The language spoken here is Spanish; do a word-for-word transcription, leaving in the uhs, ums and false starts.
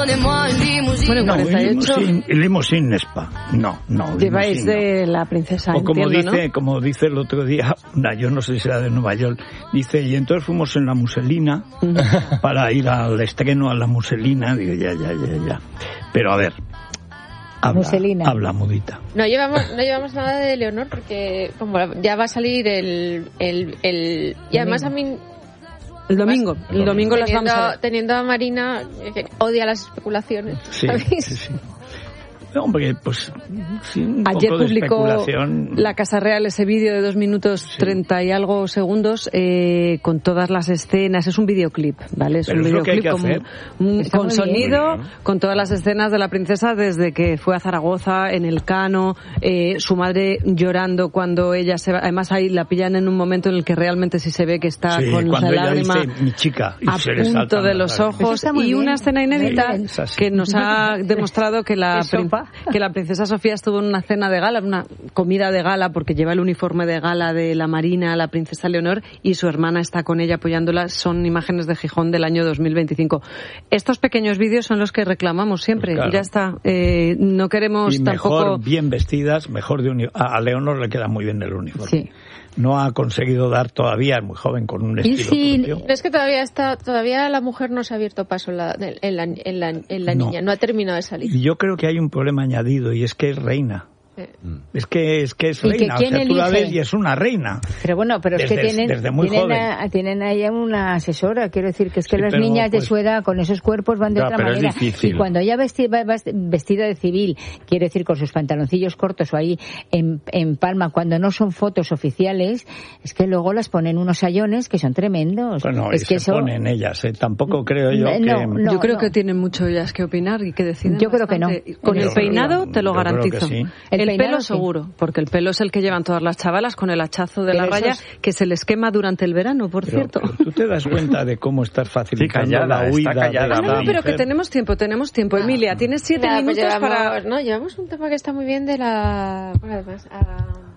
Bueno, No, cuarenta y ocho. limousine, limousine spa. No, no. Lleváis limousine de la princesa, no. O como entiendo, dice, ¿no? como dice el otro día, una, yo no sé si era de Nueva York, dice, y entonces fuimos en la Muselina para ir al estreno a la Muselina. Digo, ya, ya, ya, ya. Pero a ver, habla, Muselina. habla mudita. No llevamos, no llevamos nada de Leonor porque como ya va a salir el... el, el y además a mí... El domingo, el domingo las teniendo, vamos a ver. teniendo a Marina, que odia las especulaciones, Sí, ¿sabéis? sí, sí. Hombre, pues sí, un Ayer poco de publicó especulación. la Casa Real ese vídeo de dos minutos Sí. treinta y algo segundos eh, con todas las escenas. Es un videoclip, ¿vale? Es Pero un es lo que hay videoclip que con, hacer. un- Está con muy sonido, bien. con todas las escenas de la princesa desde que fue a Zaragoza, en el Cano, eh, su madre llorando cuando ella se va. Además ahí la pillan en un momento en el que realmente sí se ve que está Sí, con cuando esa ella lágrima dice, mi chica, y a se le punto saltan de las los lágrimas. Eso ojos está muy y bien. una escena inédita Muy bien. Es así. que nos ha demostrado que la, ¿Qué prin- sopa? que la princesa Sofía estuvo en una cena de gala, una comida de gala, porque lleva el uniforme de gala de la Marina, la princesa Leonor, y su hermana está con ella apoyándola. Son imágenes de Gijón del año dos mil veinticinco. Estos pequeños vídeos son los que reclamamos siempre. Pues claro. Ya está. Eh, no queremos Y mejor tampoco... bien vestidas, mejor de uniforme. A Leonor le queda muy bien el uniforme. Sí. No ha conseguido dar todavía, es muy joven, con un Y estilo si- propio. Pero es que todavía está, todavía la mujer no se ha abierto paso en la, en la, en la, en la No. niña, no ha terminado de salir. Y yo creo que hay un problema añadido, y es que es reina. Sí. Es que es que es ¿Y que reina, o quién sea, tú la elige? ves y es una reina. Pero bueno, pero es Desde- que tienen, desde muy tienen, joven. a, tienen ahí a una asesora. Quiero decir que es que Sí, las pero, niñas de pues, su edad con esos cuerpos van de Ya, otra pero es manera. difícil. Y cuando ella vesti- va va vestida de civil, quiero decir con sus pantaloncillos cortos o ahí en, en Palma, cuando no son fotos oficiales, es que luego las ponen unos sayones que son tremendos. Bueno, es y que se eso, ponen ellas, ¿eh? Tampoco creo yo No, que... no, yo creo no. que tienen mucho ellas que opinar y que deciden Yo creo que no. bastante. Con Yo el peinado creo- te lo yo creo que garantizo. sí. El El, peinado pelo sí. seguro, porque el pelo es el que llevan todas las chavalas con el hachazo de Pero la eso raya es- que se les quema durante el verano, por Pero- cierto. pero tú te das cuenta de cómo estás facilitando Sí, callada, la está huida callada. de Ah, la no, no, pero que mujer. tenemos tiempo, tenemos tiempo. Emilia, tienes siete Nada, pues minutos llevamos, para... no, llevamos un tema que está muy bien de la... Bueno, además, a-